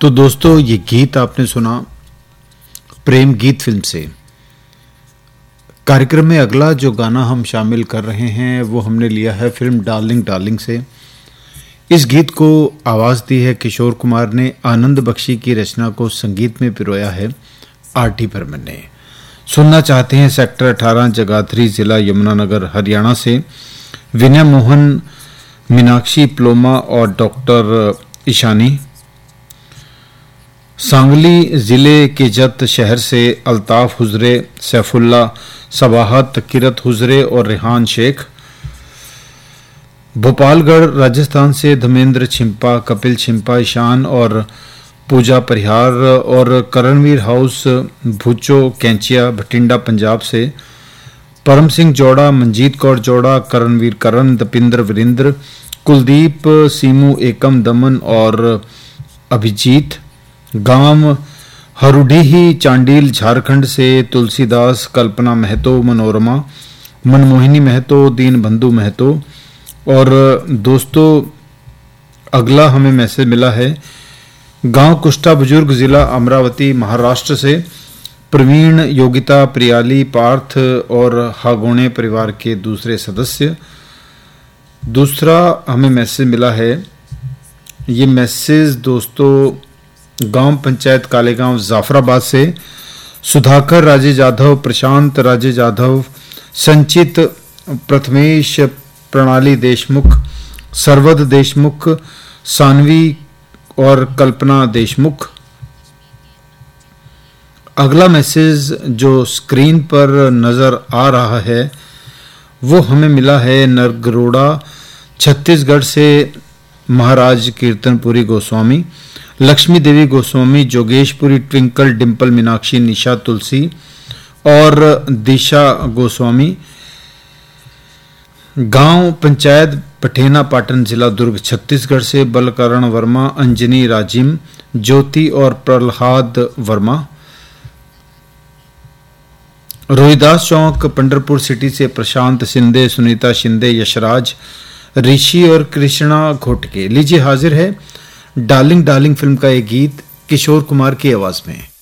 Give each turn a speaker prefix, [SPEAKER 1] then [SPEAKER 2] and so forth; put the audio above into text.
[SPEAKER 1] तो दोस्तों, ये गीत आपने सुना प्रेम गीत फिल्म से। कार्यक्रम में अगला जो गाना हम शामिल कर रहे हैं वो हमने लिया है फिल्म डार्लिंग डार्लिंग से। इस गीत को आवाज़ दी है किशोर कुमार ने, आनंद बख्शी की रचना को संगीत में पिरोया है आर.डी. बर्मन ने। सुनना चाहते हैं सेक्टर 18 जगाधरी, जिला यमुनानगर, हरियाणा से विनय मोहन, मीनाक्षी प्लोमा और डॉक्टर ईशानी। सांगली जिले के जत शहर से अल्ताफ हुजरे, सैफुल्ला, सबाहत, किरत हुजरे और रेहान शेख। भोपालगढ़ राजस्थान से धर्मेंद्र छिंपा, कपिल छिंपा, ईशान और पूजा परिहार और करणवीर हाउस भूचो कैंचिया भटिंडा पंजाब से परम सिंह जोड़ा, मंजीत कौर जोड़ा, करणवीर करण, दपिंद्र वीरेंद्र, कुलदीप, सीमू एकम दमन और अभिजीत। गांव हरुडीही चांडील झारखंड से तुलसीदास, कल्पना महतो, मनोरमा, मनमोहिनी महतो, दीन बंधु महतो। और दोस्तों, अगला हमें मैसेज मिला है गांव कुष्ठा बुजुर्ग, जिला अमरावती, महाराष्ट्र से प्रवीण, योगिता, प्रियाली, पार्थ और हागोणे परिवार के दूसरे सदस्य। दूसरा हमें मैसेज मिला है, ये मैसेज दोस्तों गांव पंचायत कालेगांव जाफराबाद से सुधाकर राजे जाधव, प्रशांत राजे जाधव, संचित प्रथमेश, प्रणाली देशमुख, सरवद देशमुख, सानवी और कल्पना देशमुख। अगला मैसेज जो स्क्रीन पर नजर आ रहा है वो हमें मिला है नरगरोड़ा, छत्तीसगढ़ से महाराज कीर्तनपुरी गोस्वामी, लक्ष्मी देवी गोस्वामी, जोगेशपुरी, ट्विंकल, डिंपल, मीनाक्षी, निशा, तुलसी और दिशा गोस्वामी। गांव पंचायत पठेना पाटन, जिला दुर्ग, छत्तीसगढ़ से बलकरण वर्मा, अंजनी राजिम, ज्योति और प्रहलाद वर्मा। रोहिदास चौक पंडरपुर सिटी से प्रशांत शिंदे, सुनीता शिंदे, यशराज, ऋषि और कृष्णा घोटके। लीजिए हाजिर है डार्लिंग डार्लिंग फिल्म का एक गीत किशोर कुमार की आवाज में।